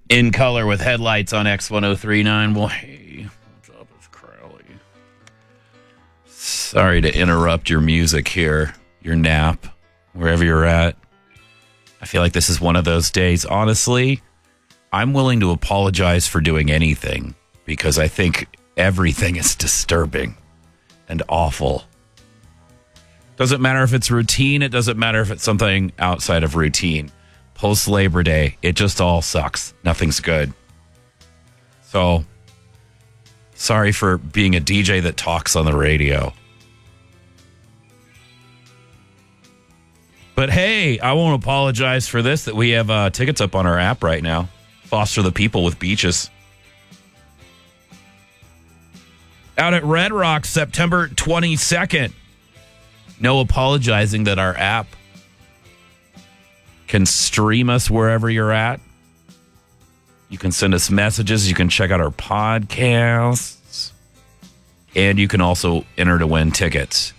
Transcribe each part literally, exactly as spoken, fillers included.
In color with headlights on X ten thirty-nine. Well, hey, what's up? It's Crowley. Sorry to interrupt your music here, your nap, wherever you're at. I feel like this is one of those days. Honestly, I'm willing to apologize for doing anything because I think everything is disturbing and awful. Doesn't matter if it's routine. It doesn't matter if it's something outside of routine. Post Labor Day, it just all sucks. Nothing's good. So, sorry for being a D J that talks on the radio. But hey, I won't apologize for this, that we have uh, tickets up on our app right now. Foster the People with Beaches. Out at Red Rock, September twenty-second. No apologizing that our app can stream us wherever you're at. You can send us messages. You can check out our podcasts. And you can also enter to win tickets.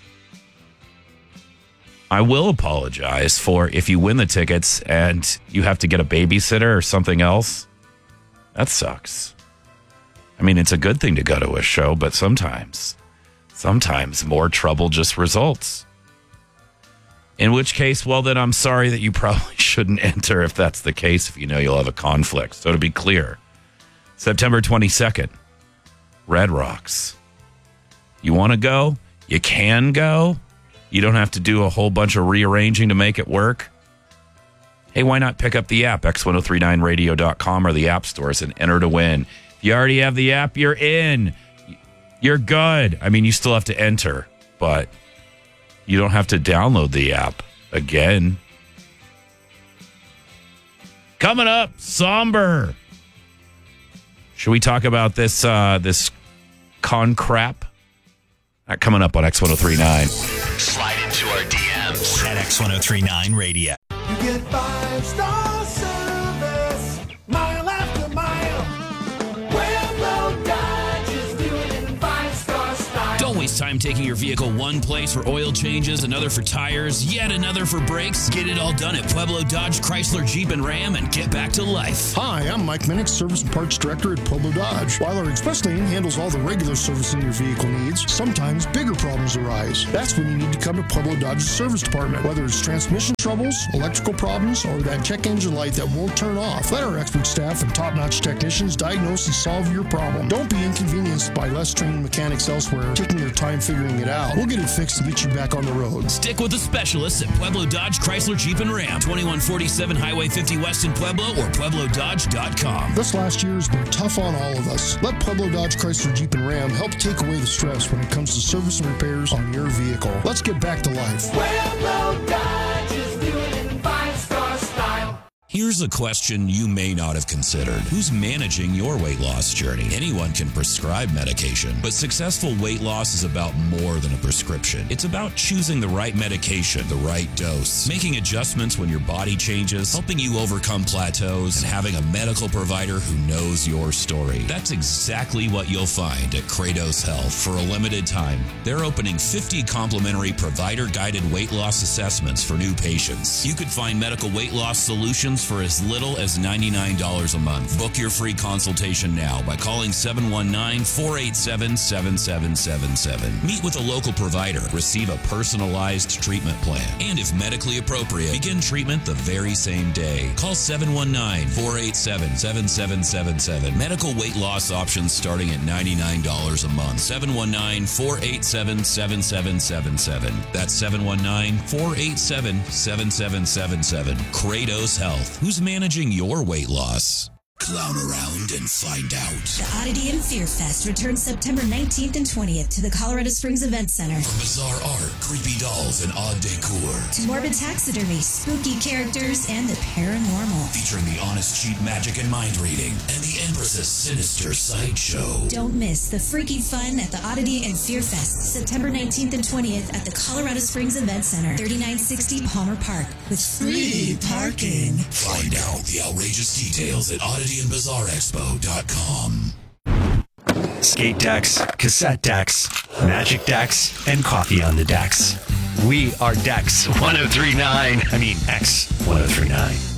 I will apologize for if you win the tickets and you have to get a babysitter or something else. That sucks. I mean, it's a good thing to go to a show, but sometimes, sometimes more trouble just results. In which case, well, then I'm sorry that you probably shouldn't enter if that's the case, if you know you'll have a conflict. So to be clear, September twenty-second, Red Rocks. You want to go? You can go. You don't have to do a whole bunch of rearranging to make it work. Hey, why not pick up the app, X ten thirty-nine radio dot com or the app stores and enter to win. If you already have the app, you're in. You're good. I mean, you still have to enter, but you don't have to download the app again. Coming up, somber. Should we talk about this uh, this con crap? Uh, coming up on X ten thirty-nine. Slide into our D Ms at X ten thirty-nine Radio. You get five-star service, mile after mile. Pueblo Dodge is doing it in five-star style. Don't waste time taking your vehicle one place for oil changes, another for tires, yet another for brakes. Get it all done at Pueblo Dodge, Chrysler, Jeep, and Ram and get back to life. Hi, I'm Mike Minnick, Service and Parts Director at Pueblo Dodge. While our express lane handles all the regular servicing your vehicle needs, sometimes bigger problems arise. That's when you need to come to Pueblo Dodge's service department. Whether it's transmission troubles, electrical problems, or that check engine light that won't turn off, let our expert staff and top-notch technicians diagnose and solve your problem. Don't be inconvenienced by less trained mechanics elsewhere taking their time figuring it out. We'll get it fixed and get you back on the road. Stick with the specialists at Pueblo Dodge, Chrysler, Jeep, and Ram. twenty-one forty-seven Highway fifty West in Pueblo or Pueblo Dodge dot com. This last year has been tough on all of us. Let Pueblo Dodge, Chrysler, Jeep, and Ram help take away the stress when it comes to service and repairs on your vehicle. Let's get back to life. Pueblo Dodge is doing it in five-star style. Here's a question you may not have considered. Who's managing your weight loss journey? Anyone can prescribe medication, but successful weight loss is about more than a prescription. It's about choosing the right medication, the right dose, making adjustments when your body changes, helping you overcome plateaus, and having a medical provider who knows your story. That's exactly what you'll find at Kratos Health. For a limited time, they're opening fifty complimentary provider-guided weight loss assessments for new patients. You could find medical weight loss solutions for as little as ninety-nine dollars a month. Book your free consultation now by calling seven one nine, four eight seven, seven seven seven seven. Meet with a local provider, receive a personalized treatment plan, and if medically appropriate, begin treatment the very same day. Call seven one nine, four eight seven, seven seven seven seven. Medical weight loss options starting at ninety-nine dollars a month. seven one nine, four eight seven, seven seven seven seven. That's seven one nine, four eight seven, seven seven seven seven. Kratos Health. Who's managing your weight loss? Clown around and find out. The Oddity and Fear Fest returns September nineteenth and twentieth to the Colorado Springs Event Center. From bizarre art, creepy dolls, and odd decor, to morbid taxidermy, spooky characters, and the paranormal. featuring the honest cheap magic and mind reading, and the Empress's sinister sideshow. Don't miss the freaky fun at the Oddity and Fear Fest, September nineteenth and twentieth at the Colorado Springs Event Center, thirty-nine sixty Palmer Park, with free parking. Find out the outrageous details at oddity and bizarre expo dot com. Skate decks, cassette decks, magic decks, and coffee on the decks. We are Dex ten thirty-nine. I mean, X ten thirty-nine.